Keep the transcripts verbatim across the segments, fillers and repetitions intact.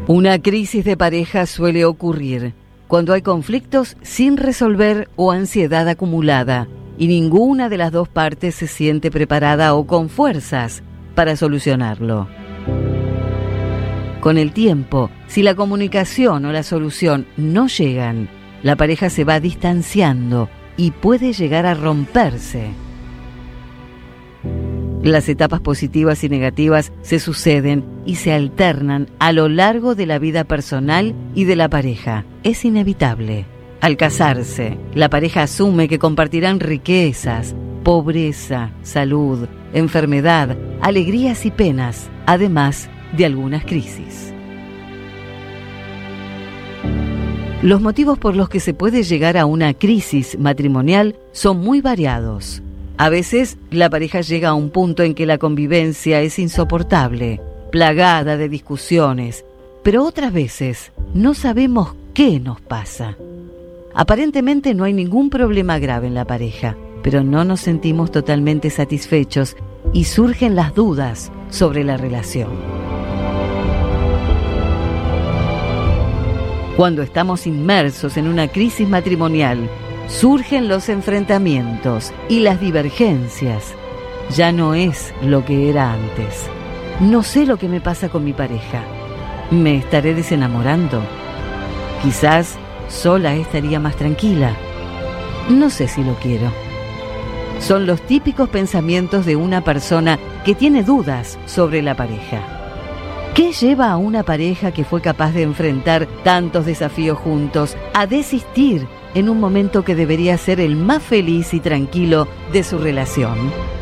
Una crisis de pareja suele ocurrir cuando hay conflictos sin resolver o ansiedad acumulada y ninguna de las dos partes se siente preparada o con fuerzas para solucionarlo. Con el tiempo, si la comunicación o la solución no llegan, la pareja se va distanciando y puede llegar a romperse. Las etapas positivas y negativas se suceden y se alternan a lo largo de la vida personal y de la pareja. Es inevitable. Al casarse, la pareja asume que compartirán riquezas, pobreza, salud, enfermedad, alegrías y penas, además de algunas crisis. Los motivos por los que se puede llegar a una crisis matrimonial son muy variados. A veces, la pareja llega a un punto en que la convivencia es insoportable, plagada de discusiones, pero otras veces no sabemos qué nos pasa. Aparentemente no hay ningún problema grave en la pareja, pero no nos sentimos totalmente satisfechos y surgen las dudas sobre la relación. Cuando estamos inmersos en una crisis matrimonial, surgen los enfrentamientos y las divergencias. Ya no es lo que era antes. No sé lo que me pasa con mi pareja. ¿Me estaré desenamorando? Quizás sola estaría más tranquila. No sé si lo quiero. Son los típicos pensamientos de una persona que tiene dudas sobre la pareja. ¿Qué lleva a una pareja que fue capaz de enfrentar tantos desafíos juntos a desistir en un momento que debería ser el más feliz y tranquilo de su relación?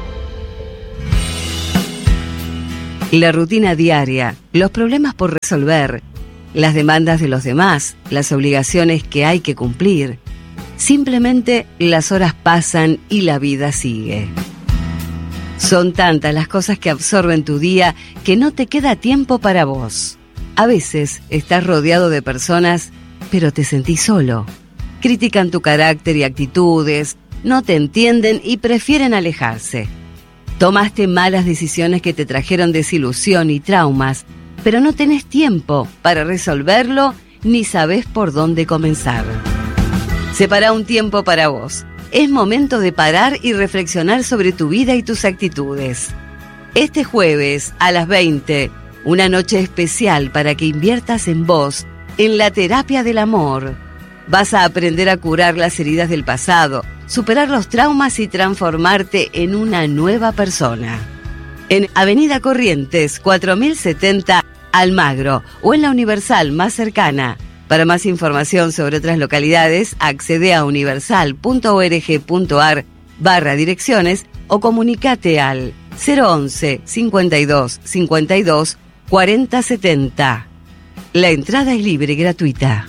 La rutina diaria, los problemas por resolver, las demandas de los demás, las obligaciones que hay que cumplir. Simplemente las horas pasan y la vida sigue. Son tantas las cosas que absorben tu día que no te queda tiempo para vos. A veces estás rodeado de personas, pero te sentís solo. Critican tu carácter y actitudes, no te entienden y prefieren alejarse. Tomaste malas decisiones que te trajeron desilusión y traumas, pero no tenés tiempo para resolverlo ni sabés por dónde comenzar. Separa un tiempo para vos. Es momento de parar y reflexionar sobre tu vida y tus actitudes. Este jueves a las veinte, una noche especial para que inviertas en vos, en la terapia del amor. Vas a aprender a curar las heridas del pasado, superar los traumas y transformarte en una nueva persona. En Avenida Corrientes, cuatro mil setenta, Almagro, o en la Universal más cercana. Para más información sobre otras localidades, accede a universal.org.ar barra direcciones o comunicate al cero once, cincuenta y dos, cincuenta y dos, cuarenta setenta. La entrada es libre y gratuita.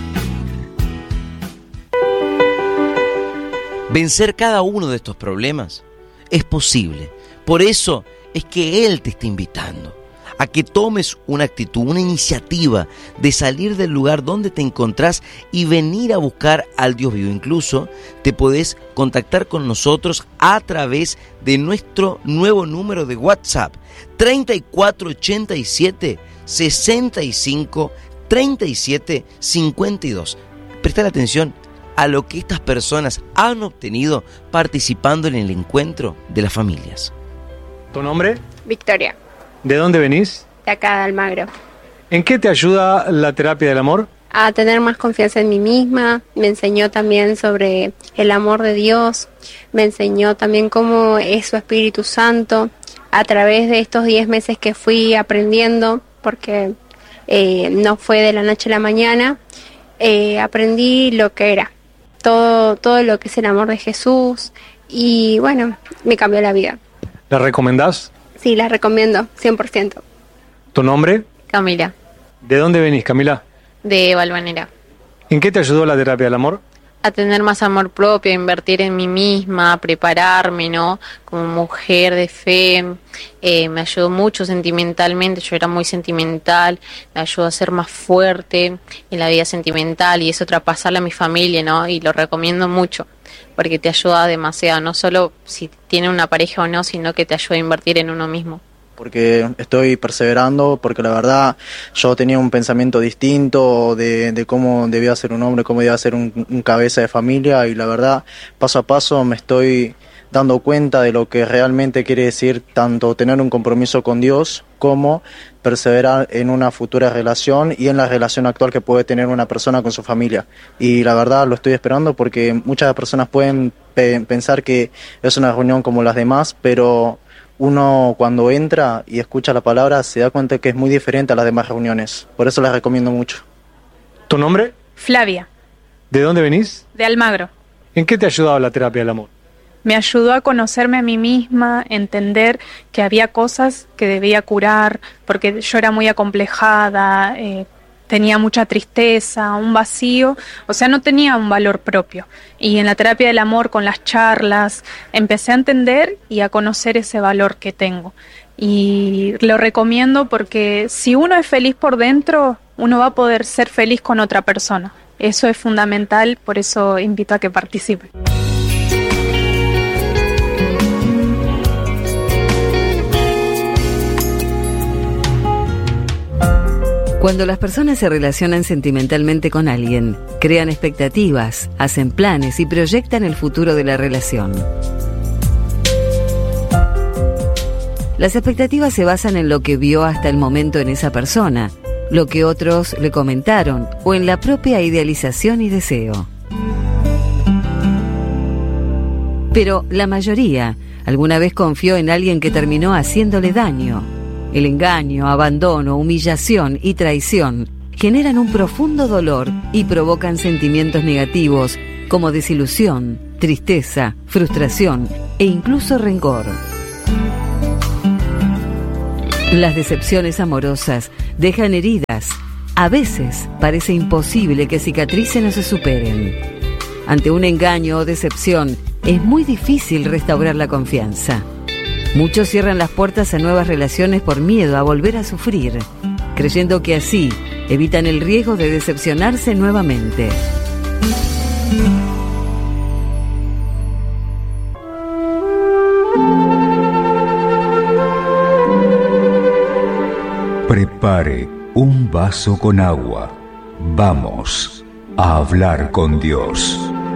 Vencer cada uno de estos problemas es posible. Por eso es que Él te está invitando a que tomes una actitud, una iniciativa de salir del lugar donde te encontrás y venir a buscar al Dios vivo. Incluso te podés contactar con nosotros a través de nuestro nuevo número de WhatsApp, treinta y cuatro ochenta y siete, sesenta y cinco, treinta y siete, cincuenta y dos. Presta atención a lo que estas personas han obtenido participando en el encuentro de las familias. ¿Tu nombre? Victoria. ¿De dónde venís? De acá de Almagro. ¿En qué te ayuda la terapia del amor? A tener más confianza en mí misma. Me enseñó también sobre el amor de Dios. Me enseñó también cómo es su Espíritu Santo. A través de estos diez meses que fui aprendiendo, porque eh, no fue de la noche a la mañana, eh, aprendí lo que era. Todo, todo lo que es el amor de Jesús. Y bueno, me cambió la vida. ¿La recomendás? Sí, la recomiendo, cien por ciento. ¿Tu nombre? Camila. ¿De dónde venís, Camila? De Valvanera. ¿En qué te ayudó la terapia del amor? A tener más amor propio, a invertir en mí misma, a prepararme, ¿no? Como mujer de fe, eh, me ayudó mucho sentimentalmente, yo era muy sentimental, me ayudó a ser más fuerte en la vida sentimental y eso traspasarle a mi familia, ¿no? Y lo recomiendo mucho, porque te ayuda demasiado, no solo si tiene una pareja o no, sino que te ayuda a invertir en uno mismo. porque estoy perseverando, porque la verdad yo tenía un pensamiento distinto de, de cómo debía ser un hombre, cómo debía ser un, un cabeza de familia, y la verdad paso a paso me estoy dando cuenta de lo que realmente quiere decir tanto tener un compromiso con Dios como perseverar en una futura relación y en la relación actual que puede tener una persona con su familia. Y la verdad lo estoy esperando porque muchas personas pueden pe- pensar que es una reunión como las demás, pero uno cuando entra y escucha la palabra se da cuenta que es muy diferente a las demás reuniones. Por eso les recomiendo mucho. ¿Tu nombre? Flavia, ¿De dónde venís? de Almagro. ¿En qué te ha ayudado la terapia del amor? Me ayudó a conocerme a mí misma, entender que había cosas que debía curar, porque yo era muy acomplejada, eh, tenía mucha tristeza, un vacío, o sea, no tenía un valor propio. Y en la terapia del amor, con las charlas, empecé a entender y a conocer ese valor que tengo. Y lo recomiendo porque si uno es feliz por dentro, uno va a poder ser feliz con otra persona. Eso es fundamental, por eso invito a que participen. Cuando las personas se relacionan sentimentalmente con alguien, crean expectativas, hacen planes y proyectan el futuro de la relación. Las expectativas se basan en lo que vio hasta el momento en esa persona, lo que otros le comentaron o en la propia idealización y deseo. Pero la mayoría alguna vez confió en alguien que terminó haciéndole daño. El engaño, abandono, humillación y traición generan un profundo dolor y provocan sentimientos negativos como desilusión, tristeza, frustración e incluso rencor. Las decepciones amorosas dejan heridas. A veces parece imposible que cicatricen o se superen. Ante un engaño o decepción, es muy difícil restaurar la confianza. Muchos cierran las puertas a nuevas relaciones por miedo a volver a sufrir, creyendo que así evitan el riesgo de decepcionarse nuevamente. Prepare un vaso con agua. Vamos a hablar con Dios.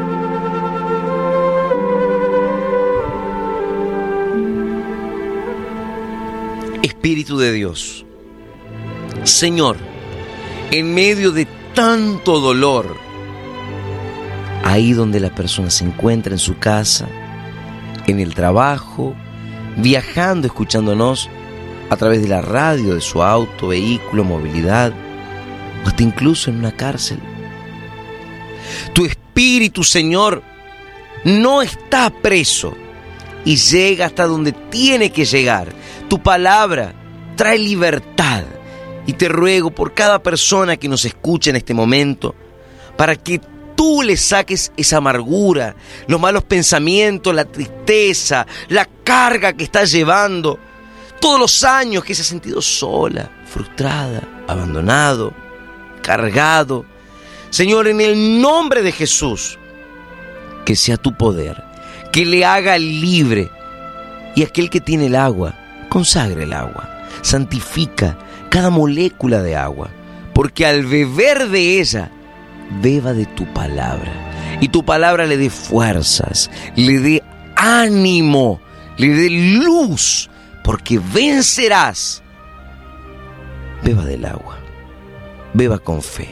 Espíritu de Dios, Señor, en medio de tanto dolor, ahí donde la persona se encuentra en su casa, en el trabajo, viajando, escuchándonos a través de la radio, de su auto, vehículo, movilidad, o hasta incluso en una cárcel. Tu Espíritu, Señor, no está preso y llega hasta donde tiene que llegar. Tu palabra trae libertad y te ruego por cada persona que nos escucha en este momento, para que tú le saques esa amargura, los malos pensamientos, la tristeza, la carga que está llevando, todos los años que se ha sentido sola, frustrada, abandonado, cargado. Señor, en el nombre de Jesús, que sea tu poder, que le haga libre, y aquel que tiene el agua, consagre el agua, santifica cada molécula de agua, porque al beber de ella, beba de tu palabra, y tu palabra le dé fuerzas, le dé ánimo, le dé luz, porque vencerás. Beba del agua, beba con fe.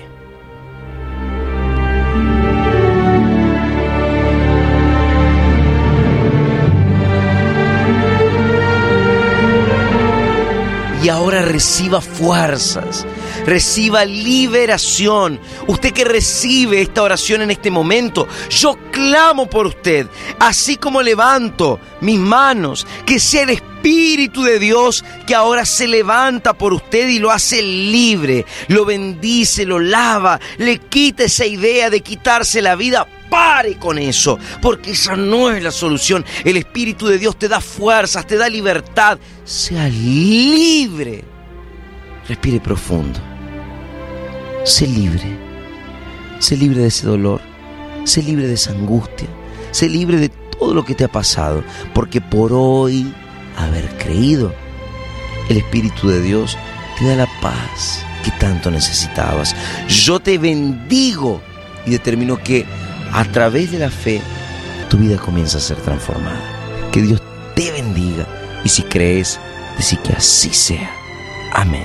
Y ahora reciba fuerzas, reciba liberación. Usted que recibe esta oración en este momento, yo clamo por usted, así como levanto mis manos, que sea el Espíritu de Dios que ahora se levanta por usted y lo hace libre, lo bendice, lo lava, le quita esa idea de quitarse la vida. Pare con eso, porque esa no es la solución. El Espíritu de Dios te da fuerzas, te da libertad. Sea libre. Respire profundo. Sé libre. Sé libre de ese dolor. Sé libre de esa angustia. Sé libre de todo lo que te ha pasado, porque por hoy haber creído, el Espíritu de Dios te da la paz que tanto necesitabas. Yo te bendigo y determino que a través de la fe tu vida comienza a ser transformada. Que Dios te bendiga y si crees, decí que así sea. Amén.